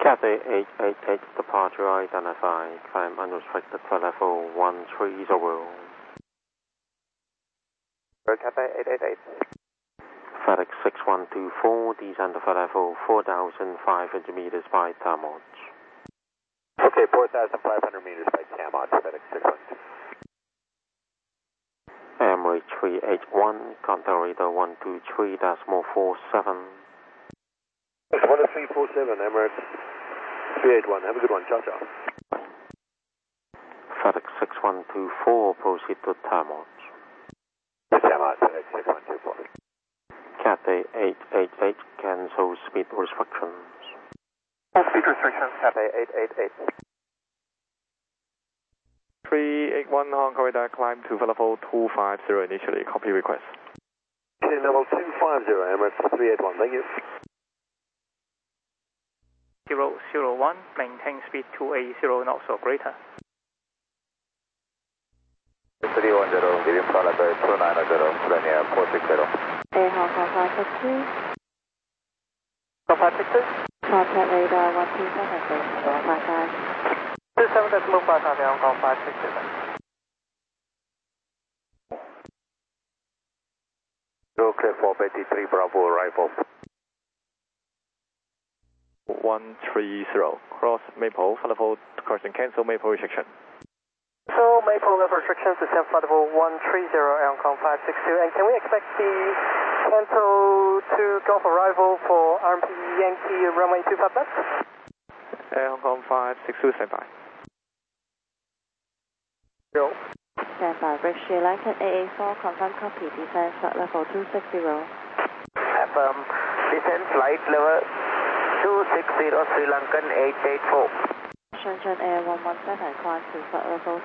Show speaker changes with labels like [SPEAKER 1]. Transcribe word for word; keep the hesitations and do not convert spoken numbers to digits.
[SPEAKER 1] Cathay eight eight eight, departure identified, climb unrestricted for level one three zero.
[SPEAKER 2] Cathay eight eight eight.
[SPEAKER 1] FedEx six one two four, descend for level four thousand five hundred meters by Tamot.
[SPEAKER 2] Okay, four thousand five hundred meters by Tamot, FedEx six one two.
[SPEAKER 1] Emirates three eight one, contact radar one two three decimal four seven.
[SPEAKER 2] one three four seven, Emirates three eight one, have a good one, ciao ciao.
[SPEAKER 1] FedEx six one two four, proceed to Tamot.
[SPEAKER 2] Tamot, FedEx six one two four.
[SPEAKER 1] Cathay eight eight eight, cancel speed restrictions.
[SPEAKER 2] Speed restrictions, Cathay eight eight eight.
[SPEAKER 3] three eight one Hong Kong radar, climb to level two five zero initially, copy request.
[SPEAKER 2] Okay, level two five zero, Emirates three eight one, thank you.
[SPEAKER 4] zero zero one, maintain speed two eighty knots or greater.
[SPEAKER 2] three one zero, leaving Palace two nine zero, Slovenia four six zero.
[SPEAKER 5] Air Hong Kong five six two.
[SPEAKER 4] five six two?
[SPEAKER 5] Contact radar one two seven, one five five.
[SPEAKER 4] two seven decimal five five, Hong Kong five six two.
[SPEAKER 2] Clear for eighty-three, Bravo, arrival.
[SPEAKER 3] one three zero, cross Maple, level, crossing cancel Maple restriction.
[SPEAKER 4] So Maple level restrictions, descend flight level one three zero, Hong Kong five six two, and can we expect the cancel to Gulf arrival for R M P Yankee runway two five left?
[SPEAKER 3] Air Hong Kong five six two, stand by.
[SPEAKER 4] Zero.
[SPEAKER 5] Stand by, bridge United A A four, confirm copy, descend flight level two six zero.
[SPEAKER 4] Affirm, descend flight level two six zero, Sri Lankan eight eight four.
[SPEAKER 5] Shenzhen Air one one seven, climb to flight level